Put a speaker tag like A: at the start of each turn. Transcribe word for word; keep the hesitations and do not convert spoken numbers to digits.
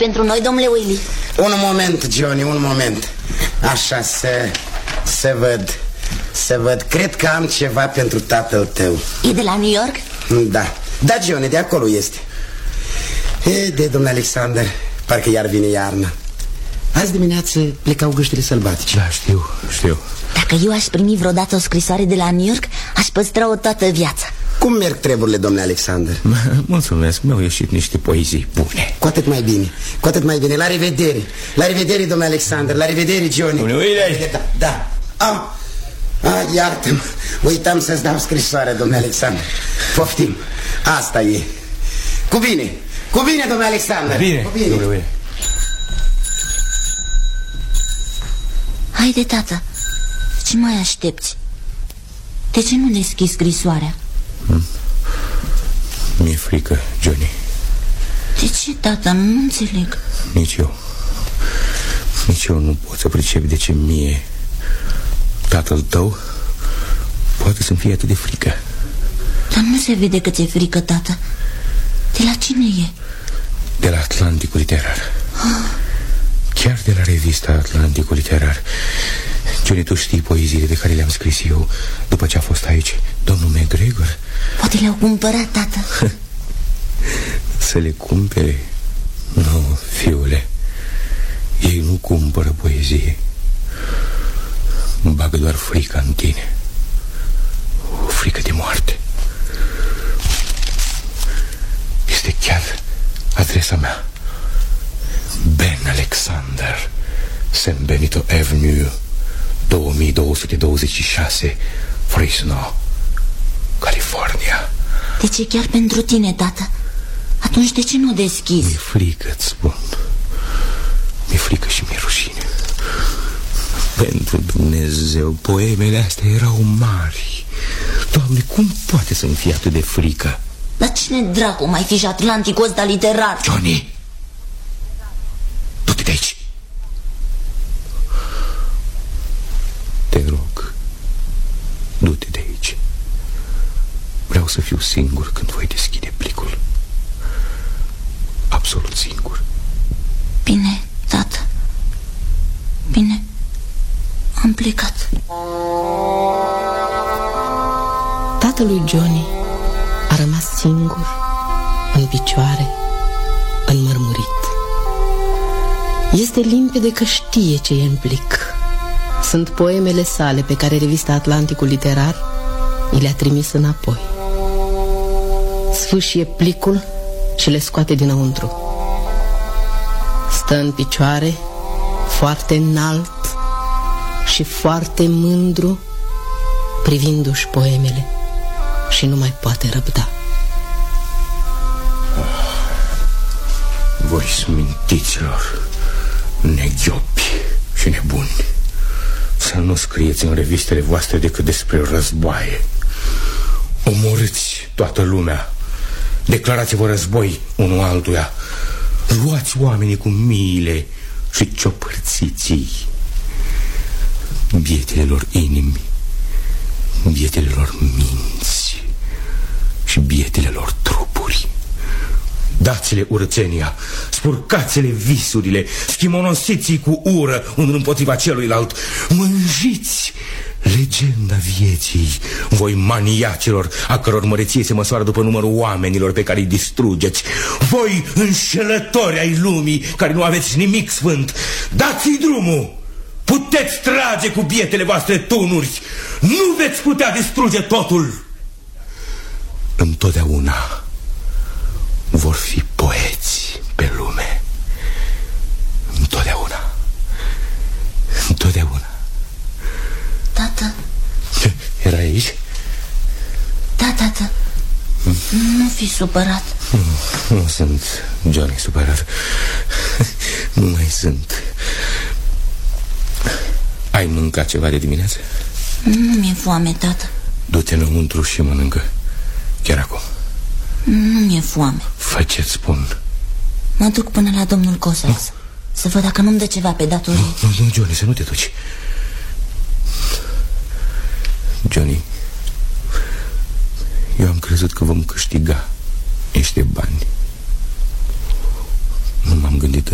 A: pentru noi, domnule Willy?
B: Un moment, Johnny, un moment. Așa, să, să văd, să văd. Cred că am ceva pentru tatăl tău.
A: E de la New York?
B: Da, da, Johnny, de acolo este. E, de domnule Alexander, parcă iar vine iarna. Azi dimineață plecau gâștile sălbatice.
C: Da, știu, știu.
A: Dacă eu aș primi vreodată o scrisoare de la New York, aș păstra-o toată viața.
B: Cum merg treburile, domnule Alexander?
C: Mulțumesc, mi-au ieșit niște poezii bune.
B: Cu atât mai bine, cu atât mai bine. La revedere, la revedere, domnule Alexander. La revedere, Johnny.
C: Domnule Willy.
B: Da, da. Ah, ah, iartă-mă, uitam să-ți dau scrisoare, domnule Alexander. Poftim, asta e. Cu bine, cu bine, domnule Alexander.
C: Bine,
B: cu bine.
C: domnule Willy.
A: Haide, tată, ce mai aștepți? De ce nu deschizi scrisoarea?
C: Hmm. Mi-e frică, Johnny.
A: De ce, tată? Nu înțeleg.
C: Nici eu. Nici eu nu pot să pricep de ce mie, tatăl tău, poate să-mi fie atât de frică.
A: Dar nu se vede că ți-e frică, tată. De la cine e?
C: De la Atlanticul Literar. ah. Chiar de la revista Atlanticul Literar. Johnny, tu știi poeziile pe care le-am scris eu după ce a fost aici domnul McGregor?
A: Poate le-au cumpărat, tată.
C: Să le cumpere? Nu, fiule. Ei nu cumpără poezie. Îmi bagă doar frica în tine. O frică de moarte. Este chiar adresa mea. Ben Alexander, San Benito Avenue, două mii două sute douăzeci și șase, Fresno, California.
A: De ce chiar pentru tine, tată? Atunci de ce nu deschizi?
C: Mi-e frică, îți spun. Mi-e frică și mi-e rușine. Pentru Dumnezeu, poemele astea erau mari. Doamne, cum poate să-mi fie atât de frică?
A: Dar cine dracu mai fi și Atlanticul ăsta literar?
C: Johnny! Du-te de aici! Te rog, du-te de aici. Vreau să fiu singur când voi deschide plicul. Absolut singur.
A: Bine, tată. Bine. Am plecat.
D: Tatălui Johnny a rămas singur, în picioare, înmărmurit. Este limpede că știe ce e în plic. Sunt poemele sale pe care revista Atlanticul Literar i le-a trimis înapoi. Sfâșie plicul și le scoate dinăuntru. Stă în picioare, foarte înalt și foarte mândru, privindu-și poemele, și nu mai poate răbda.
C: Voi smintiților, neghiopi și nebuni, să nu scrieți în revistele voastre decât despre războaie. Omorâți toată lumea, declarați-vă război unul altuia, luați oamenii cu miile și ciopărțiți-i. Bietele lor inimi, bietele lor minți și bietele lor trupuri. Dați-le urățenia, spurcați-le visurile, schimonosiți-i cu ură unul împotriva celuilalt. Mânjiți legenda vieții, voi maniacilor a căror măreție se măsoară după numărul oamenilor pe care îi distrugeți. Voi înșelători ai lumii care nu aveți nimic sfânt, dați-i drumul. Puteți trage cu bietele voastre tunuri, nu veți putea distruge totul. Întotdeauna vor fi poeți pe lume. Întotdeauna. Întotdeauna.
A: Tată.
C: Era aici?
A: Da, tată. hmm? Nu fi supărat.
C: Nu, nu sunt, Johnny, supărat. Nu mai sunt. Ai mâncat ceva de dimineață?
A: Nu mi-e foame, tată.
C: Du-te înăuntru și mănâncă. Chiar acum.
A: Nu mi-e foame.
C: Fă ce-ți spun.
A: Mă duc până la domnul Cosax, oh. să văd dacă nu-mi dă ceva pe datorie.
C: Nu, nu, Johnny, să nu te duci. Johnny, eu am crezut că vom câștiga niște bani. Nu m-am gândit